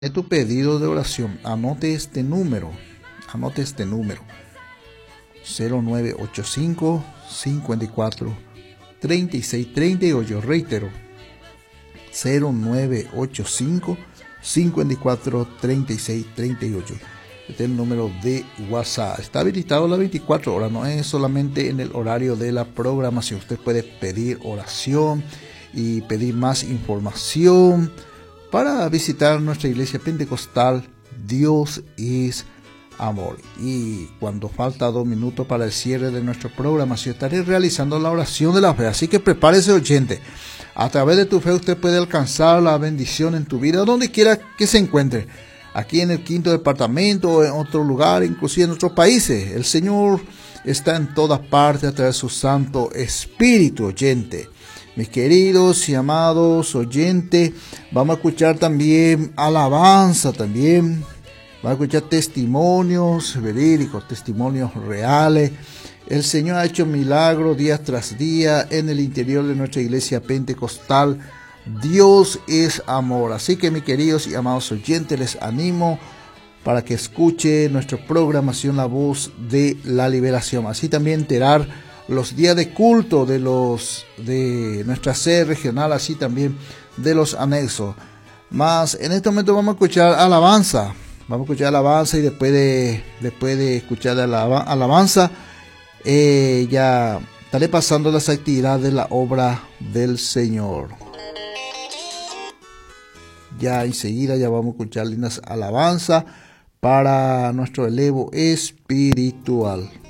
de tu pedido de oración, anote este número 0985 54 36 38. Reitero, 0985 54 36 38. Este es el número de WhatsApp. Está habilitado las 24 horas, no es solamente en el horario de la programación. Usted puede pedir oración y pedir más información para visitar nuestra iglesia pentecostal. Dios es amor. Y cuando falta 2 minutos para el cierre de nuestra programación, estaré realizando la oración de la fe. Así que prepárese, oyente. A través de tu fe usted puede alcanzar la bendición en tu vida, donde quiera que se encuentre. Aquí en el 5º departamento, o en otro lugar, inclusive en otros países. El Señor está en todas partes a través de su Santo Espíritu, oyente. Mis queridos y amados oyentes, vamos a escuchar también alabanza también. Vamos a escuchar testimonios verídicos, testimonios reales. El Señor ha hecho milagros día tras día en el interior de nuestra iglesia pentecostal. Dios es amor. Así que, mis queridos y amados oyentes, les animo para que escuchen nuestra programación La Voz de la Liberación. Así también enterar los días de culto de nuestra sede regional, así también de los anexos. Más en este momento vamos a escuchar alabanza. Vamos a escuchar alabanza y después de escuchar la alabanza, ya estaré pasando las actividades de la obra del Señor. Ya enseguida ya vamos a escuchar lindas alabanzas para nuestro elevo espiritual.